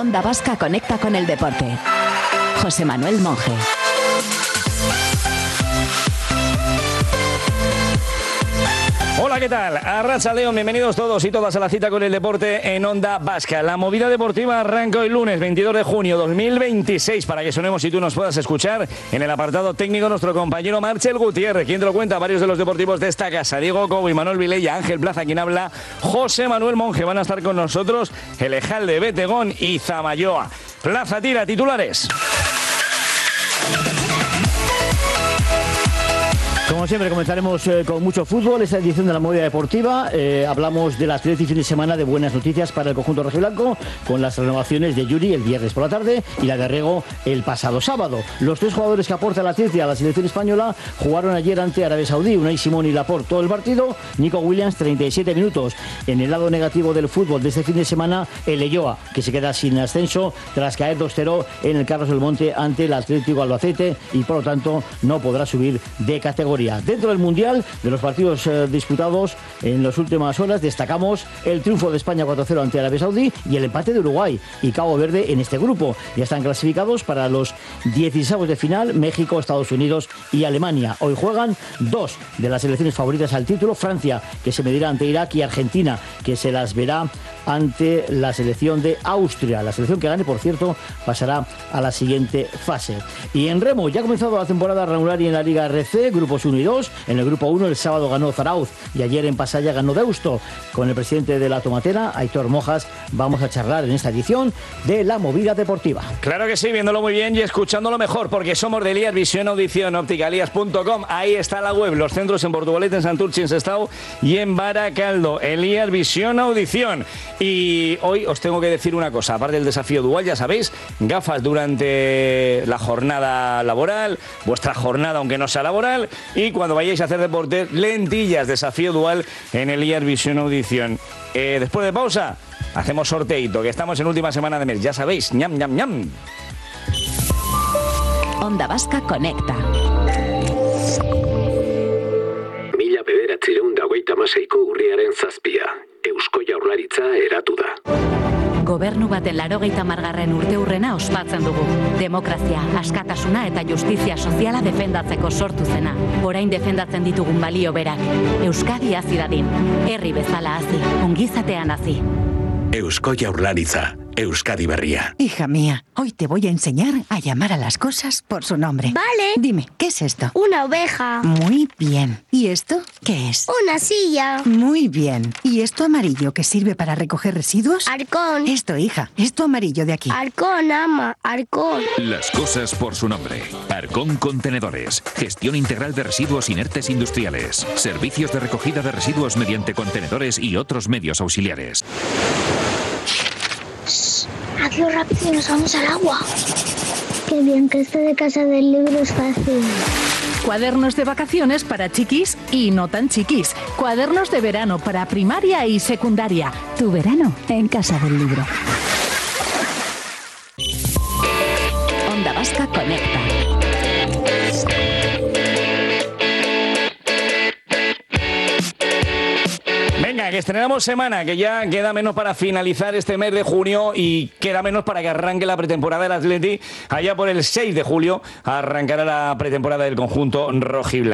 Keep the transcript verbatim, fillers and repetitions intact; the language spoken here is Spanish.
Onda Vasca conecta con el deporte. José Manuel Monje. Hola, ¿qué tal? Arratsaldeon, bienvenidos todos y todas a la cita con el deporte en Onda Vasca. La movida deportiva arranca hoy lunes veintidós de junio de dos mil veintiséis para que sonemos y tú nos puedas escuchar en el apartado técnico nuestro compañero Marcel Gutiérrez. ¿Quién te lo cuenta? Varios de los deportivos de esta casa. Diego Cobo y Manuel Vilella, Ángel Plaza, quien habla, José Manuel Monje. Van a estar con nosotros el Ejalde, Betegón y Zamayoa. Plaza tira, titulares. Como siempre, comenzaremos eh, con mucho fútbol, esta edición de la movida deportiva. Eh, hablamos del Athletic fin de semana, de buenas noticias para el conjunto rojiblanco, con las renovaciones de Yuri el viernes por la tarde y la de Rego el pasado sábado. Los tres jugadores que aporta el Athletic a la selección española jugaron ayer ante Arabia Saudí. Unai Simón y Laporte todo el partido, Nico Williams treinta y siete minutos. En el lado negativo del fútbol de este fin de semana, el Elloa, que se queda sin ascenso tras caer dos cero en el Carlos del Monte ante el Atlético Albacete y por lo tanto no podrá subir de categoría. Dentro del Mundial, de los partidos eh, disputados en las últimas horas, destacamos el triunfo de España cuatro cero ante Arabia Saudí y el empate de Uruguay y Cabo Verde en este grupo. Ya están clasificados para los dieciséis de final México, Estados Unidos y Alemania. Hoy juegan dos de las selecciones favoritas al título, Francia, que se medirá ante Irak, y Argentina, que se las verá ante la selección de Austria. La selección que gane, por cierto, pasará a la siguiente fase. Y en remo, ya ha comenzado la temporada regular y en la Liga R C, grupos uno y dos. En el grupo uno, el sábado ganó Zarauz y ayer en Pasaya ganó Deusto. Con el presidente de la Tomatera, Aitor Mojas, vamos a charlar en esta edición de la movida deportiva. Claro que sí, viéndolo muy bien y escuchándolo mejor, porque somos de Elias Visión Audición, óptica elias punto com. Ahí está la web, los centros en Portugalete, en Santurce, en Sestao y en Baracaldo. Elias Visión Audición. Y hoy os tengo que decir una cosa, aparte del desafío dual, ya sabéis, gafas durante la jornada laboral, vuestra jornada aunque no sea laboral, y cuando vayáis a hacer deporte, lentillas, desafío dual en Elias Visión Audición. Eh, después de pausa, hacemos sorteito, que estamos en última semana de mes, ya sabéis, ñam, ñam, ñam. Onda Vasca conecta. Mila bederatziehun eta hogeita hamaseiko urriaren zazpia. Eusko Jaurlaritza eratu da. Gobernu baten laurogeita hamargarren urteurrena ospatzen dugu. Demokrazia, askatasuna eta justizia soziala defendatzeko sortu zena. Orain defendatzen ditugun balio berak. Euskadi hazi dadin. Herri bezala hazi, ongizatean hazi. Eusko Jaurlaritza, Euskadi berria. Hija mía, hoy te voy a enseñar a llamar a las cosas por su nombre. Vale. Dime, ¿qué es esto? Una oveja. Muy bien. ¿Y esto qué es? Una silla. Muy bien. ¿Y esto amarillo que sirve para recoger residuos? Arcón. Esto, hija, esto amarillo de aquí. Arcón, ama, Arcón. Las cosas por su nombre. Arcón Contenedores. Gestión integral de residuos inertes industriales. Servicios de recogida de residuos mediante contenedores y otros medios auxiliares. Hazlo rápido y nos vamos al agua. Qué bien, que esto de casa del libro es fácil. Cuadernos de vacaciones para chiquis y no tan chiquis. Cuadernos de verano para primaria y secundaria. Tu verano en casa del libro. Onda Vasca conecta. Venga, que estrenamos semana, que ya queda menos para finalizar este mes de junio y queda menos para que arranque la pretemporada del Athletic. Allá por el seis de julio arrancará la pretemporada del conjunto rojiblanco.